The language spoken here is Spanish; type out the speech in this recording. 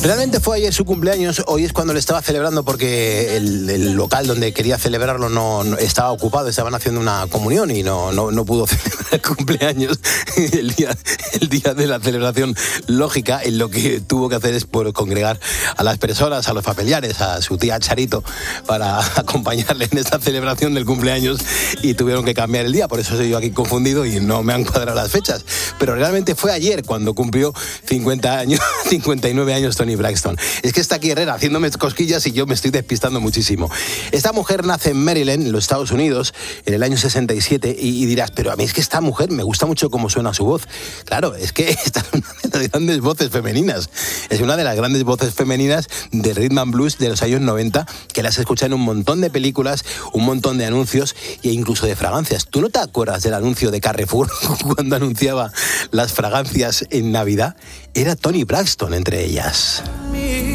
Realmente fue ayer su cumpleaños, hoy es cuando le estaba celebrando porque el local donde quería celebrarlo no estaba ocupado, estaban haciendo una comunión y no pudo celebrar el cumpleaños. El día de la celebración lógica, lo que tuvo que hacer es congregar a las personas, a los familiares, a su tía Charito, para acompañarle en esta celebración del cumpleaños y tuvieron que cambiar el día, por eso estoy yo aquí confundido y no me han cuadrado las fechas. Pero realmente fue ayer cuando cumplió 59 años Toni Braxton. Es que está aquí Herrera haciéndome cosquillas y yo me estoy despistando muchísimo. Esta mujer nace en Maryland, en los Estados Unidos, en el año 67 y dirás, pero a mí es que esta mujer me gusta mucho cómo suena su voz. Claro, es que esta es una de las grandes voces femeninas. Es una de las grandes voces femeninas de rhythm and blues de los años 90, que las escuché en un montón de películas, un montón de anuncios e incluso de fragancias. ¿Tú no te acuerdas del anuncio de Carrefour cuando anunciaba las fragancias en Navidad? Era Toni Braxton entre ellas.